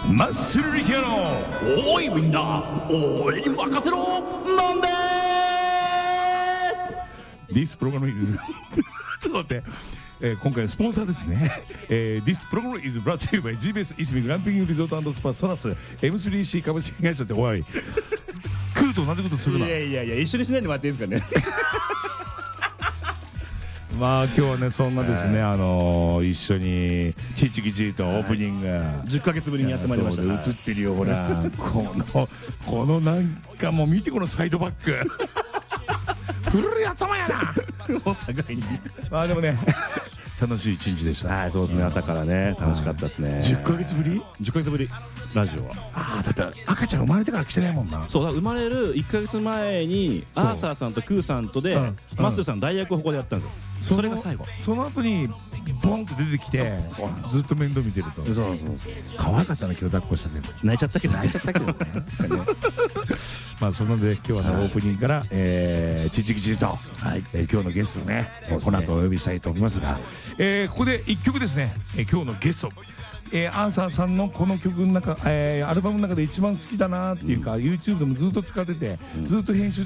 マッスルリキャのおいみんな俺に任せろなんでThis program is ちょっと待って、今回のスポンサーですね、This program is brought to you by GBS いすみグランピングリゾート&スパソラス M3C 株式会社っておい来ると同じことするな。 いやいやいや、一緒にしないでもらっていいですかね。 まあ今日はねそんなですね、一緒にチチキチとオープニング、 10ヶ月ぶりにやってまいりました。 映ってるよほらこのなんかもう見てこのサイドバック古い頭やなお互いに。 まあでもね楽しい一日でした。 はい、そうですね、朝からね楽しかったですね。 10ヶ月ぶり 10ヶ月ぶりラジオは。 ああだって赤ちゃん生まれてから来てないもんな。 そうだ、生まれる1ヶ月前にアーサーさんとクーさんとでマッスーさんの代役をここでやったんですよ。それが最後。 その後にボンと出てきてずっと面倒見てると。 そう可愛かったな今日抱っこしたけど。 泣いちゃったけどね。 まあそので今日はねオープニングからチチキチと今日のゲストをねこの後お呼びしたいと思いますが、ここで1曲ですね。今日のゲストアーサーさんのこの曲の中アルバムの中で一番好きだなっていうか YouTube でもずっと使っててずっと編集